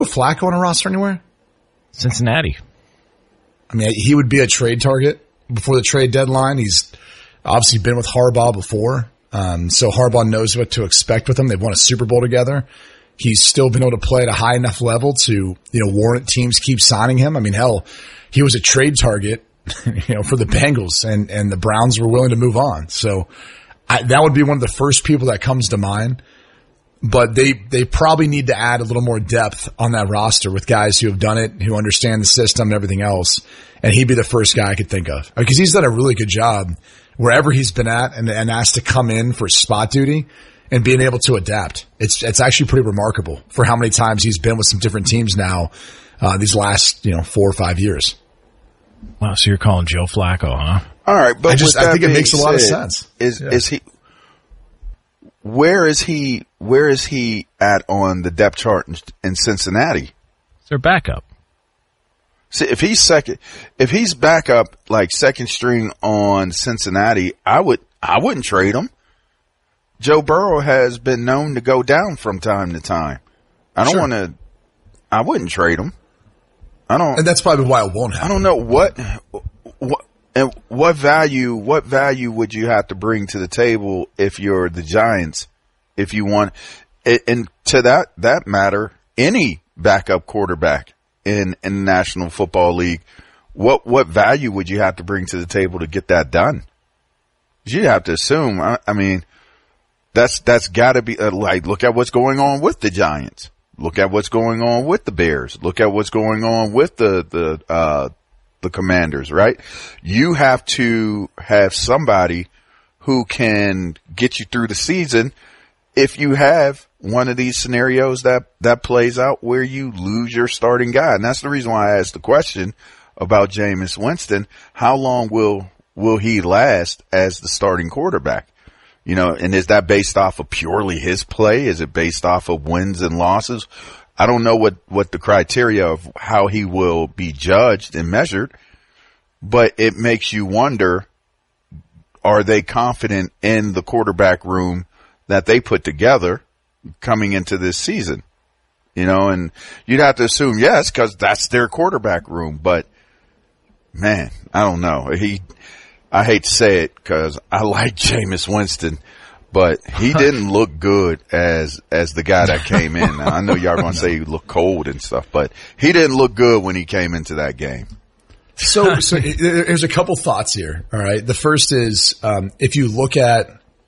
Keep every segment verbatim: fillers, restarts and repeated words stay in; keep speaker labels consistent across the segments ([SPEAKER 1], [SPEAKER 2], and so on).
[SPEAKER 1] Flacco on a roster anywhere?
[SPEAKER 2] Cincinnati.
[SPEAKER 1] I mean, he would be a trade target before the trade deadline. He's obviously been with Harbaugh before, um, so Harbaugh knows what to expect with him. They've won a Super Bowl together. He's still been able to play at a high enough level to, you know, warrant teams keep signing him. I mean, hell, he was a trade target, you know, for the Bengals, and, and the Browns were willing to move on. So I, that would be one of the first people that comes to mind. But they, they probably need to add a little more depth on that roster with guys who have done it, who understand the system and everything else. And he'd be the first guy I could think of, because he's done a really good job wherever he's been at, and, and asked to come in for spot duty and being able to adapt. It's it's actually pretty remarkable for how many times he's been with some different teams now uh, these last, you know, four or five years.
[SPEAKER 2] Wow, so you're calling Joe Flacco, huh?
[SPEAKER 3] All right, but
[SPEAKER 1] I just I think it makes a lot of
[SPEAKER 3] said,
[SPEAKER 1] sense.
[SPEAKER 3] Is
[SPEAKER 1] yeah.
[SPEAKER 3] is he? Where is he? Where is he at on the depth chart in, in Cincinnati?
[SPEAKER 2] It's their backup.
[SPEAKER 3] See, if he's second, if he's backup like second string on Cincinnati, I would I wouldn't trade him. Joe Burrow has been known to go down from time to time. I don't
[SPEAKER 1] sure.
[SPEAKER 3] want to. I wouldn't trade him. I don't.
[SPEAKER 1] And that's probably why it won't happen.
[SPEAKER 3] I don't know what, what and what value. What value would you have to bring to the table if you're the Giants? If you want, and to that that matter, any backup quarterback in in the National Football League, what what value would you have to bring to the table to get that done? You have to assume. I, I mean. That's, that's gotta be, uh, like, look at what's going on with the Giants. Look at what's going on with the Bears. Look at what's going on with the, the, uh, the Commanders, right? You have to have somebody who can get you through the season if you have one of these scenarios that, that plays out where you lose your starting guy. And that's the reason why I asked the question about Jameis Winston. How long will, will he last as the starting quarterback? You know, and is that based off of purely his play? Is it based off of wins and losses? I don't know what, what the criteria of how he will be judged and measured, but it makes you wonder, are they confident in the quarterback room that they put together coming into this season? You know, and you'd have to assume yes, because that's their quarterback room. But, man, I don't know. He... I hate to say it because I like Jameis Winston, but he didn't look good as as the guy that came in. Now, I know y'all going to say he looked cold and stuff, but he didn't look good when he came into that game.
[SPEAKER 1] So, so there's a couple thoughts here. All right. The first is um, if you look at,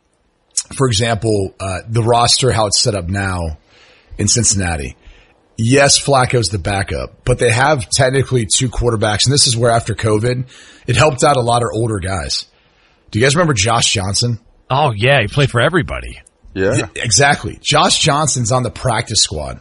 [SPEAKER 1] for example, uh, the roster, how it's set up now in Cincinnati. Yes, Flacco's the backup, but they have technically two quarterbacks, and this is where after COVID, it helped out a lot of older guys. Do you guys remember Josh Johnson?
[SPEAKER 2] Oh, yeah, he played for everybody.
[SPEAKER 3] Yeah.
[SPEAKER 1] yeah exactly. Josh Johnson's on the practice squad.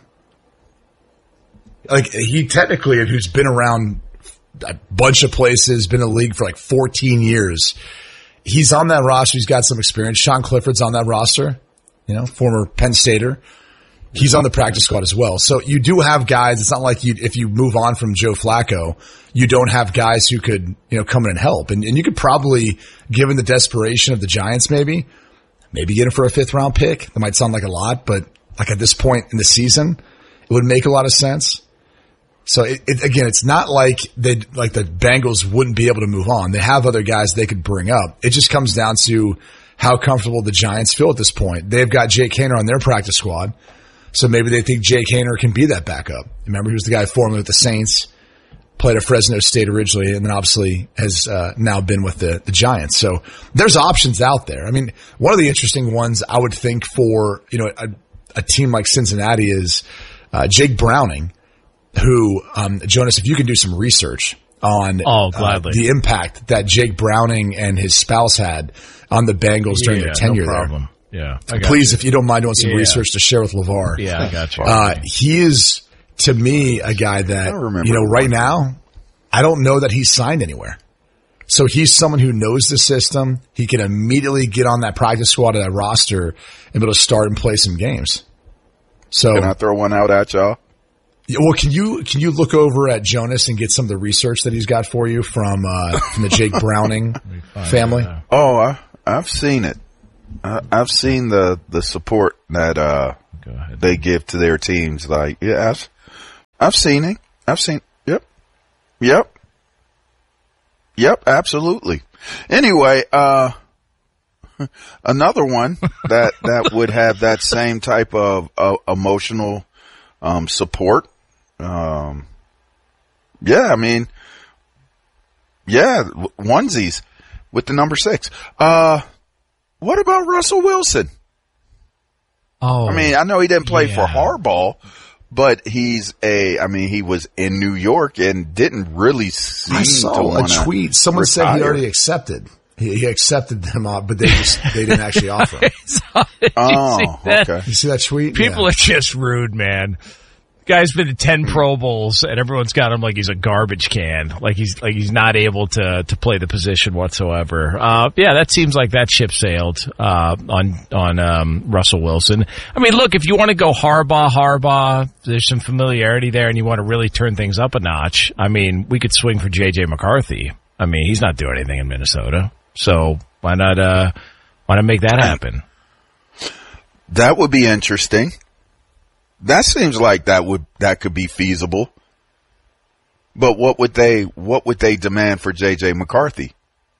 [SPEAKER 1] Like, he technically, who's been around a bunch of places, been in the league for like fourteen years, he's on that roster. He's got some experience. Sean Clifford's on that roster, you know, former Penn Stater. He's on the practice squad as well. So you do have guys. It's not like you, if you move on from Joe Flacco, you don't have guys who could, you know, come in and help. And, and you could probably, given the desperation of the Giants, maybe, maybe get him for a fifth round pick. That might sound like a lot, but like at this point in the season, it would make a lot of sense. So it, it, again, it's not like they, like the Bengals wouldn't be able to move on. They have other guys they could bring up. It just comes down to how comfortable the Giants feel at this point. They've got Jake Haener on their practice squad. So maybe they think Jake Haener can be that backup. Remember, he was the guy formerly with the Saints, played at Fresno State originally, and then obviously has uh, now been with the, the Giants. So there's options out there. I mean, one of the interesting ones I would think for, you know, a, a team like Cincinnati is uh, Jake Browning, who, um, Jonas, if you can do some research on
[SPEAKER 2] oh, gladly.
[SPEAKER 1] Uh, the impact that Jake Browning and his spouse had on the Bengals during
[SPEAKER 2] yeah,
[SPEAKER 1] their tenure
[SPEAKER 2] no
[SPEAKER 1] there.
[SPEAKER 2] problem. Yeah,
[SPEAKER 1] Please,
[SPEAKER 2] you.
[SPEAKER 1] if you don't mind doing some
[SPEAKER 2] yeah.
[SPEAKER 1] research to share with LeVar.
[SPEAKER 2] Yeah, I got you.
[SPEAKER 1] Uh, he is, to me, a guy that, you know, right now, I don't know that he's signed anywhere. So he's someone who knows the system. He can immediately get on that practice squad of that roster and be able to start and play some games. So,
[SPEAKER 3] can I throw one out at y'all?
[SPEAKER 1] Well, can you can you look over at Jonas and get some of the research that he's got for you from uh, from the Jake Browning family?
[SPEAKER 3] Oh, I, I've seen it. I, I've seen the, the support that uh, they give to their teams. Like, yes, I've seen it. I've seen. Yep. Yep. Yep. Absolutely. Anyway, uh, another one that that would have that same type of uh, emotional um, support. Um, yeah, I mean, yeah, onesies with the number six. Uh, what about Russell Wilson?
[SPEAKER 2] Oh,
[SPEAKER 3] I mean, I know he didn't play
[SPEAKER 2] yeah.
[SPEAKER 3] for Harbaugh, but he's a, I mean, he was in New York and didn't really seem
[SPEAKER 1] I
[SPEAKER 3] to
[SPEAKER 1] saw a
[SPEAKER 3] wanna
[SPEAKER 1] tweet. Someone said he
[SPEAKER 3] retire.
[SPEAKER 1] already accepted. He, he accepted them, uh, but they just they didn't actually offer him.
[SPEAKER 2] Did you
[SPEAKER 3] Oh,
[SPEAKER 2] see that?
[SPEAKER 3] okay.
[SPEAKER 1] You see that tweet?
[SPEAKER 2] People
[SPEAKER 1] Yeah.
[SPEAKER 2] are just rude, man. Guy's been to ten Pro Bowls, and everyone's got him like he's a garbage can, like he's like he's not able to to play the position whatsoever. Uh, yeah, that seems like that ship sailed uh, on on um, Russell Wilson. I mean, look, if you want to go Harbaugh, Harbaugh, there's some familiarity there, and you want to really turn things up a notch. I mean, we could swing for J J McCarthy. I mean, he's not doing anything in Minnesota, so why not? Uh, why not make that happen?
[SPEAKER 3] That would be interesting. That seems like that would that could be feasible. But what would they what would they demand for J J McCarthy?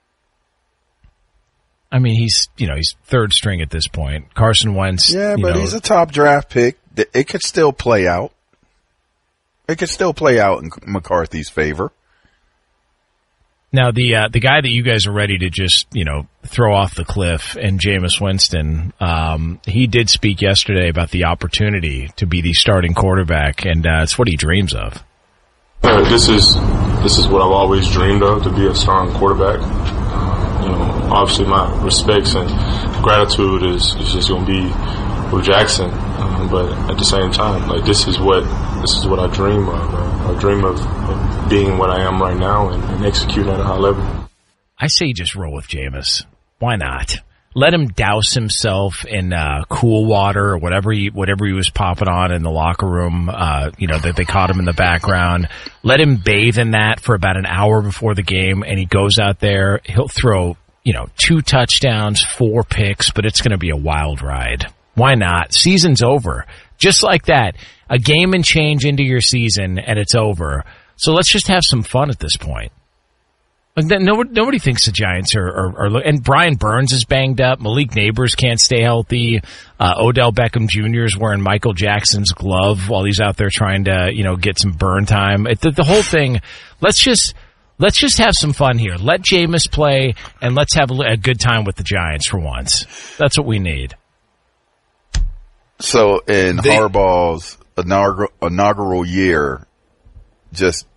[SPEAKER 2] I mean, he's you know he's third string at this point. Carson Wentz.
[SPEAKER 3] Yeah,
[SPEAKER 2] you
[SPEAKER 3] but
[SPEAKER 2] know,
[SPEAKER 3] he's a top draft pick. It could still play out. It could still play out in McCarthy's favor.
[SPEAKER 2] Now, the uh, the guy that you guys are ready to just, you know, throw off the cliff, and Jameis Winston, um, he did speak yesterday about the opportunity to be the starting quarterback, and uh, it's what he dreams of.
[SPEAKER 4] Uh, this is this is what I've always dreamed of, to be a starting quarterback. Uh, you know, obviously my respects and gratitude is, is just going to be with Jackson, um, but at the same time, like this is what this is what I dream of. Uh, I dream of, of being what I am right now and, and executing at a high level.
[SPEAKER 2] I say just roll with Jameis. Why not? Let him douse himself in uh, cool water or whatever he whatever he was popping on in the locker room. Uh, you know that they caught him in the background. Let him bathe in that for about an hour before the game, and he goes out there. He'll throw you know two touchdowns, four picks, but it's going to be a wild ride. Why not? Season's over. Just like that. A game and change into your season, and it's over. So let's just have some fun at this point. Like, nobody, nobody thinks the Giants are, are, are, and Brian Burns is banged up. Malik Neighbors can't stay healthy. Uh, Odell Beckham Junior is wearing Michael Jackson's glove while he's out there trying to, you know, get some burn time. It, the, the whole thing, let's just, let's just have some fun here. Let Jameis play, and let's have a, a good time with the Giants for once. That's what we need.
[SPEAKER 3] So in
[SPEAKER 1] They-
[SPEAKER 3] Harbaugh's inaugural, inaugural year, just,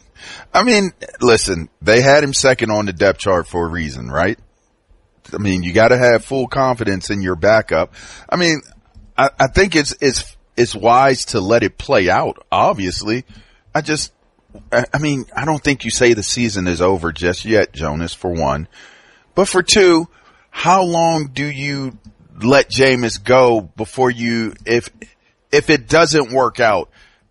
[SPEAKER 3] I mean, listen, they had him second on the depth chart for a reason, right? I mean, you got to have full confidence in your backup. I mean, I, I think it's, it's, it's wise to let it play out, obviously. I just, I, I mean, I don't think you say the season is over just yet, Jonas, for one. But for two, how long do you let Jameis go before you, if, if it doesn't work out,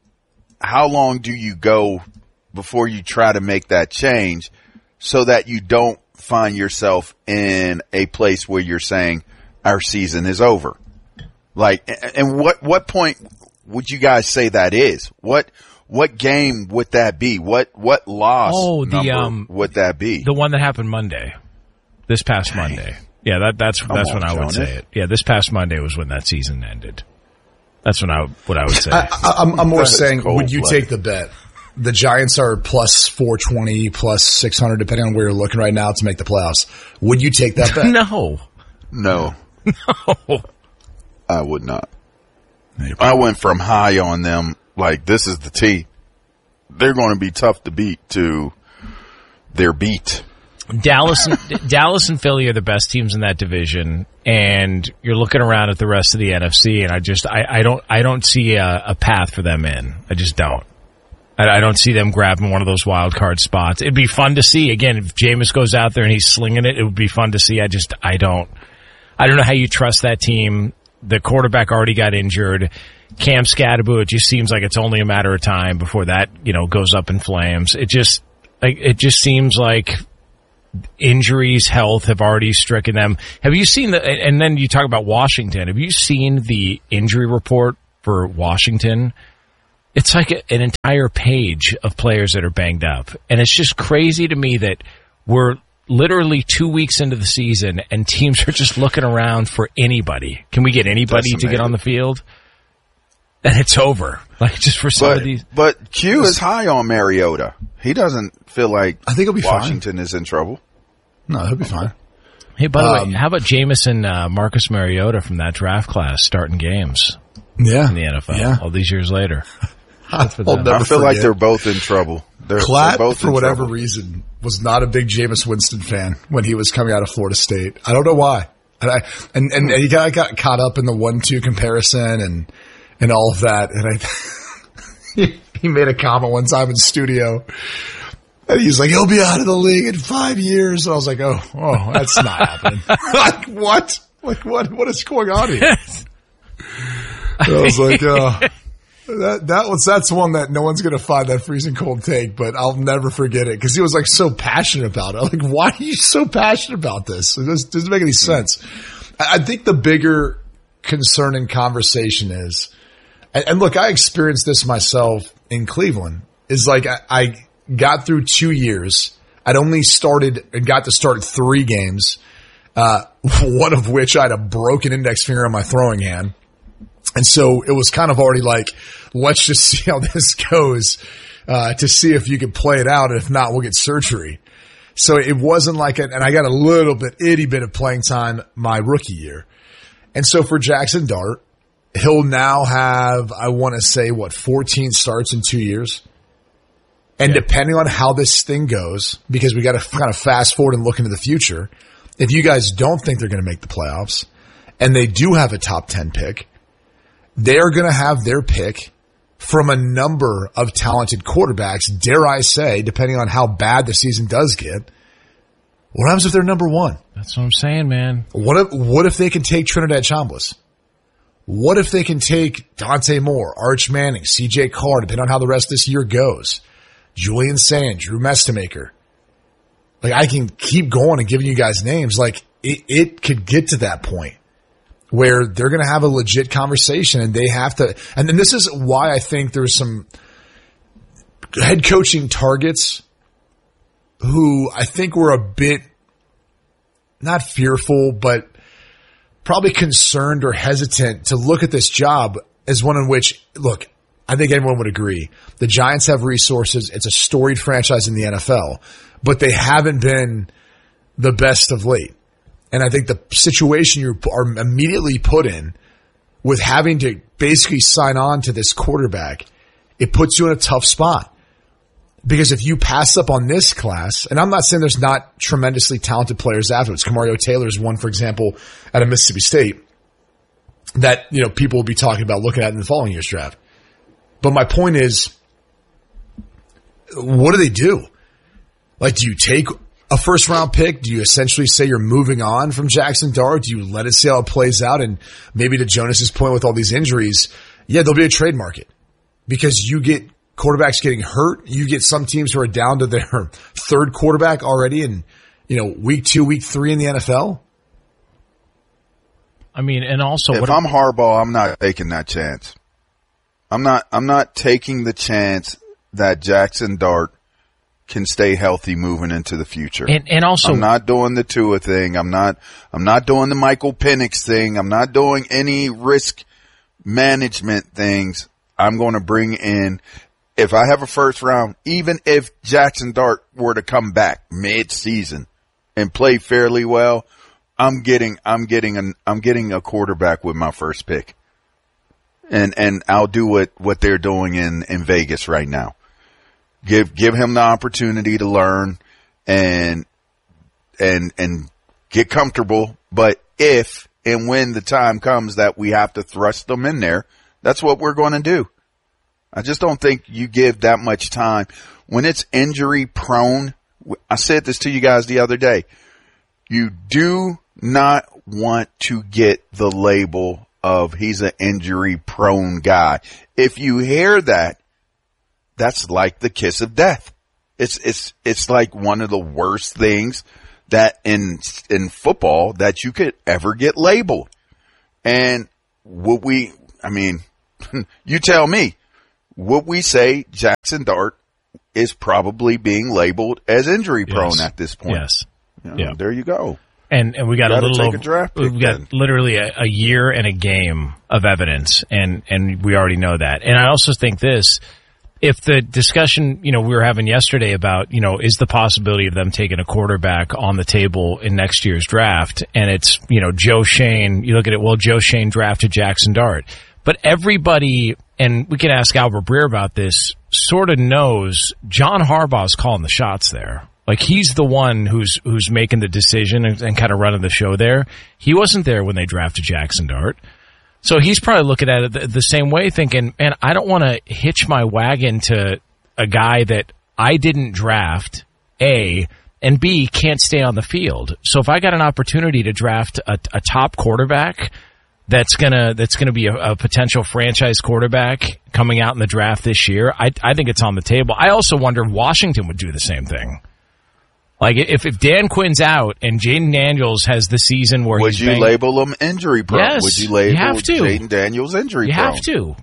[SPEAKER 3] how long do you go before you try to make that change so that you don't find yourself in a place where you're saying our season is over? Like, and what, what point would you guys say that is? What, what game would that be? What, what loss
[SPEAKER 2] Oh, the,
[SPEAKER 3] number
[SPEAKER 2] um,
[SPEAKER 3] would that be?
[SPEAKER 2] The one that happened Monday, this past
[SPEAKER 3] Dang.
[SPEAKER 2] Monday. Yeah, that, that's that's
[SPEAKER 3] on,
[SPEAKER 2] when I would
[SPEAKER 3] Jonas.
[SPEAKER 2] say it. Yeah, this past Monday was when that season ended. That's when I what I would say.
[SPEAKER 1] I, I, I'm, I'm more
[SPEAKER 3] That is
[SPEAKER 1] saying, would you
[SPEAKER 3] cold-blooded.
[SPEAKER 1] take the bet? The Giants are plus four twenty, plus six hundred, depending on where you're looking right now to make the playoffs. Would you take that bet?
[SPEAKER 2] no,
[SPEAKER 3] No,
[SPEAKER 2] no.
[SPEAKER 3] I would not. I went from high on them, like this is the T. They're going to be tough to beat, to they're beat.
[SPEAKER 2] Dallas, and, Dallas and Philly are the best teams in that division, and you're looking around at the rest of the N F C, and I just I, I don't I don't see a, a path for them in. I just don't. I, I don't see them grabbing one of those wild card spots. It'd be fun to see. Again, if Jameis goes out there and he's slinging it, it would be fun to see. I just I don't I don't know how you trust that team. The quarterback already got injured. Cam Scatterbo, it just seems like it's only a matter of time before that, you know, goes up in flames. It just like it just seems like injuries, health have already stricken them. Have you seen the, and then you talk about Washington. Have you seen the injury report for Washington? It's like a, an entire page of players that are banged up. And it's just crazy to me that we're literally two weeks into the season and teams are just looking around for anybody. Can we get anybody to get on the field? And it's over. Like, just for some
[SPEAKER 3] but,
[SPEAKER 2] of these.
[SPEAKER 3] But Q is high on Mariota. He doesn't feel like
[SPEAKER 1] I think he'll be
[SPEAKER 3] Washington
[SPEAKER 1] fine.
[SPEAKER 3] is in trouble.
[SPEAKER 1] No, he'll be fine.
[SPEAKER 2] Hey, by the
[SPEAKER 1] Um,
[SPEAKER 2] way, how about Jameis and uh, Marcus Mariota from that draft class starting games
[SPEAKER 1] Yeah.
[SPEAKER 2] in the N F L
[SPEAKER 1] Yeah.
[SPEAKER 2] all these years later?
[SPEAKER 1] I'll
[SPEAKER 2] for them.
[SPEAKER 1] never
[SPEAKER 3] I feel like
[SPEAKER 1] forget.
[SPEAKER 3] they're both in trouble. They're,
[SPEAKER 1] Klatt,
[SPEAKER 3] they're both
[SPEAKER 1] for
[SPEAKER 3] in
[SPEAKER 1] whatever
[SPEAKER 3] trouble.
[SPEAKER 1] reason, was not a big Jameis Winston fan when he was coming out of Florida State. I don't know why. And I, and, and, and he got, got caught up in the one two comparison and, and all of that. And I, he, he made a comment one time in studio. And he's like, he'll be out of the league in five years. And I was like, oh, oh, that's not happening. Like, what? Like, what? What is going on here? And I was like, oh. That that was that's one that no one's gonna find that freezing cold take, but I'll never forget it because he was like so passionate about it. I'm like, why are you so passionate about this? It doesn't, doesn't make any sense. I, I think the bigger concern and conversation is, and, and look, I experienced this myself in Cleveland. Is like I, I got through two years. I'd only started and got to start three games, uh, one of which I had a broken index finger on my throwing hand. And so it was kind of already like, let's just see how this goes, uh, to see if you can play it out. And if not, we'll get surgery. So it wasn't like it. And I got a little bit, itty bit of playing time my rookie year. And so for Jackson Dart, he'll now have, I want to say what, fourteen starts in two years. And yeah. Depending on how this thing goes, because we got to kind of fast forward and look into the future. If you guys don't think they're going to make the playoffs and they do have a top ten pick, they're going to have their pick from a number of talented quarterbacks, dare I say, depending on how bad the season does get. What happens if they're number one?
[SPEAKER 2] That's what I'm saying, man.
[SPEAKER 1] What if, what if they can take Trinidad Chambliss? What if they can take Dante Moore, Arch Manning, C J Carr, depending on how the rest of this year goes, Julian Sand, Drew Mestamaker? Like, I can keep going and giving you guys names. Like, it, it could get to that point where they're going to have a legit conversation and they have to, and then this is why I think there's some head coaching targets who I think were a bit not fearful, but probably concerned or hesitant to look at this job as one in which, look, I think everyone would agree. The Giants have resources. It's a storied franchise in the N F L, but they haven't been the best of late. And I think the situation you are immediately put in with having to basically sign on to this quarterback, it puts you in a tough spot. Because if you pass up on this class, and I'm not saying there's not tremendously talented players afterwards. Kamario Taylor's one, for example, at a Mississippi State that, you know, people will be talking about looking at in the following year's draft. But my point is, what do they do? Like, do you take a first round pick? Do you essentially say you're moving on from Jackson Dart? Do you let it see how it plays out? And maybe to Jonas's point with all these injuries, yeah, there'll be a trade market because you get quarterbacks getting hurt. You get some teams who are down to their third quarterback already in, you know, week two, week three in the N F L.
[SPEAKER 2] I mean, and also,
[SPEAKER 3] if
[SPEAKER 2] what
[SPEAKER 3] I'm Harbaugh, I'm not taking that chance. I'm not, I'm not taking the chance that Jackson Dart can stay healthy moving into the future.
[SPEAKER 2] And, and also,
[SPEAKER 3] I'm not doing the Tua thing. I'm not, I'm not doing the Michael Penix thing. I'm not doing any risk management things. I'm going to bring in, if I have a first round, even if Jackson Dart were to come back mid season and play fairly well, I'm getting, I'm getting an, I'm getting a quarterback with my first pick. And, and I'll do what, what they're doing in, in Vegas right now. Give, give him the opportunity to learn and, and, and get comfortable. But if and when the time comes that we have to thrust them in there, that's what we're going to do. I just don't think you give that much time when it's injury prone. I said this to you guys the other day. You do not want to get the label of he's an injury prone guy. If you hear that, that's like the kiss of death. It's, it's, it's like one of the worst things that in, in football that you could ever get labeled. And what we, I mean, you tell me, would we say Jackson Dart is probably being labeled as injury prone
[SPEAKER 2] yes.
[SPEAKER 3] at this point?
[SPEAKER 2] Yes.
[SPEAKER 3] You know,
[SPEAKER 2] yeah.
[SPEAKER 3] There you go.
[SPEAKER 2] And and we got
[SPEAKER 3] you
[SPEAKER 2] a little
[SPEAKER 3] take
[SPEAKER 2] over,
[SPEAKER 3] a draft pick
[SPEAKER 2] we've got
[SPEAKER 3] then.
[SPEAKER 2] literally a, a year and a game of evidence, and and we already know that. And I also think this: if the discussion, you know, we were having yesterday about, you know, is the possibility of them taking a quarterback on the table in next year's draft, and it's, you know, Joe Schoen. You look at it, well, Joe Schoen drafted Jackson Dart, but everybody, and we can ask Albert Breer about this, sort of knows John Harbaugh's calling the shots there. Like, he's the one who's who's making the decision and, and kind of running the show there. He wasn't there when they drafted Jackson Dart. So he's probably looking at it the, the same way, thinking, man, I don't want to hitch my wagon to a guy that I didn't draft, A, and B, can't stay on the field. So if I got an opportunity to draft a, a top quarterback that's gonna that's gonna be a, a potential franchise quarterback coming out in the draft this year, I, I think it's on the table. I also wonder if Washington would do the same thing. Like, if, if Dan Quinn's out and Jaden Daniels has the season where
[SPEAKER 3] would
[SPEAKER 2] he's
[SPEAKER 3] you
[SPEAKER 2] banged,
[SPEAKER 3] label him injury prone?
[SPEAKER 2] Yes,
[SPEAKER 3] would you label
[SPEAKER 2] you have to.
[SPEAKER 3] Jaden Daniels injury
[SPEAKER 2] you
[SPEAKER 3] prone?
[SPEAKER 2] You have to.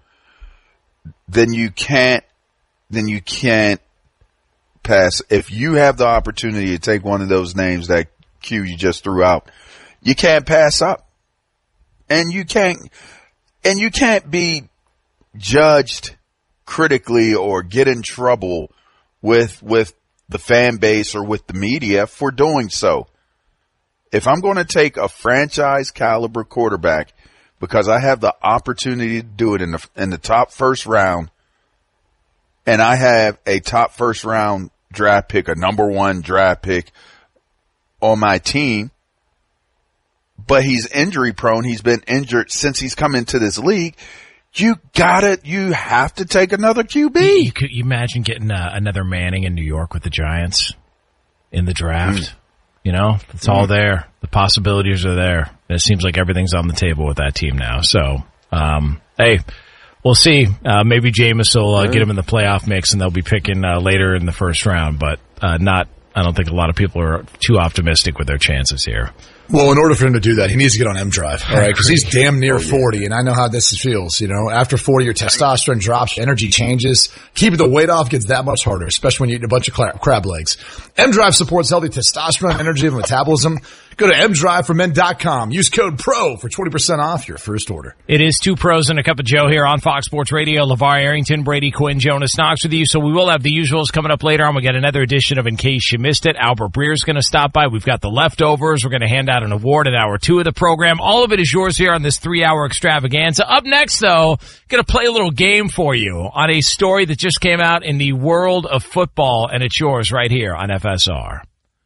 [SPEAKER 3] Then you can't. Then you can't pass. If you have the opportunity to take one of those names that Q you just threw out, you can't pass up, and you can't. And you can't be judged critically or get in trouble with with. the fan base or with the media for doing so. If I'm going to take a franchise caliber quarterback because I have the opportunity to do it in the in the top first round, and I have a top first round draft pick, a number one draft pick on my team, but he's injury prone, he's been injured since he's come into this league, you got it. You have to take another Q B.
[SPEAKER 2] You, you could you imagine getting uh, another Manning in New York with the Giants in the draft? Mm. You know, it's mm. all there. The possibilities are there. It seems like everything's on the table with that team now. So, um, hey, we'll see. Uh, maybe Jameis will uh, get him in the playoff mix, and they'll be picking uh, later in the first round. But uh, not. I don't think a lot of people are too optimistic with their chances here.
[SPEAKER 1] Well, in order for him to do that, he needs to get on M Drive, all right? Because he's damn near forty, and I know how this feels. You know, after forty, your testosterone drops, energy changes. Keeping the weight off gets that much harder, especially when you eat a bunch of crab legs. M Drive supports healthy testosterone, energy, and metabolism. Go to m drive for men dot com. Use code PRO for twenty percent off your first order.
[SPEAKER 2] It is Two Pros and a Cup of Joe here on Fox Sports Radio. LeVar Arrington, Brady Quinn, Jonas Knox with you. So we will have the usuals coming up later on. We'll get another edition of In Case You Missed It. Albert Breer's going to stop by. We've got the leftovers. We're going to hand out an award at hour two of the program. All of it is yours here on this three-hour extravaganza. Up next, though, going to play a little game for you on a story that just came out in the world of football, and it's yours right here on F S R.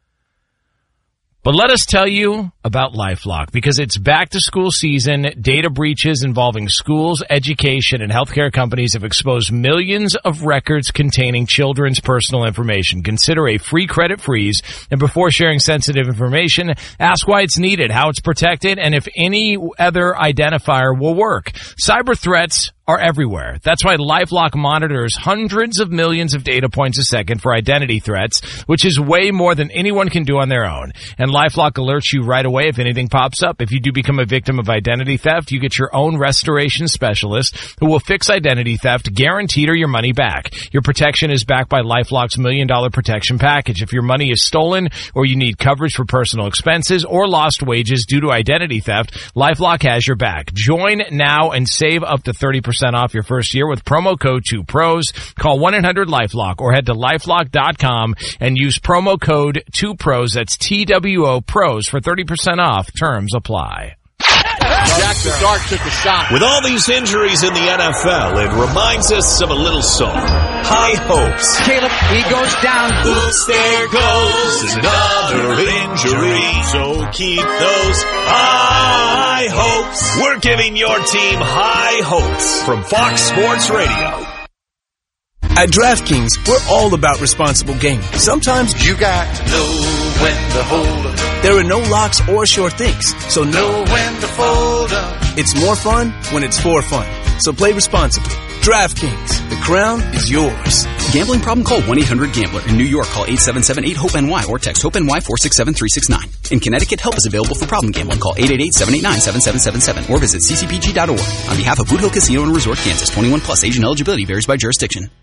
[SPEAKER 2] But let us tell you about LifeLock, because it's back to school season. Data breaches involving schools, education, and healthcare companies have exposed millions of records containing children's personal information. Consider a free credit freeze, and before sharing sensitive information, ask why it's needed, how it's protected, and if any other identifier will work. Cyber threats are everywhere. That's why LifeLock monitors hundreds of millions of data points a second for identity threats, which is way more than anyone can do on their own. And LifeLock alerts you right away if anything pops up. If you do become a victim of identity theft, you get your own restoration specialist who will fix identity theft, guaranteed, or your money back. Your protection is backed by LifeLock's million dollar protection package. If your money is stolen or you need coverage for personal expenses or lost wages due to identity theft, LifeLock has your back. Join now and save up to thirty percent off your first year with promo code two pros. Call one eight hundred LifeLock or head to lifelock dot com and use promo code two pros. That's T W O pros for thirty percent off. Terms apply.
[SPEAKER 5] Jackson Dart took a shot.
[SPEAKER 6] With all these injuries in the N F L, it reminds us of a little song. High hopes.
[SPEAKER 5] Caleb, he goes down.
[SPEAKER 6] Oops, there goes another injury. So keep those high hopes. We're giving your team high hopes from Fox Sports Radio.
[SPEAKER 7] At DraftKings, we're all about responsible gaming. Sometimes
[SPEAKER 5] you got to know when to hold up.
[SPEAKER 7] There are no locks or short things, so know
[SPEAKER 5] when to fold up.
[SPEAKER 7] It's more fun when it's for fun. So play responsibly. DraftKings, the crown is yours.
[SPEAKER 8] Gambling problem? Call one eight hundred gambler. In New York, call eight seven seven eight hope N Y or text HOPE-NY four six seven three six nine. In Connecticut, help is available for problem gambling. Call eight eight eight seven eight nine seven seven seven seven or visit c c p g dot org. On behalf of Boot Hill Casino and Resort, Kansas, twenty-one plus, age and eligibility varies by jurisdiction.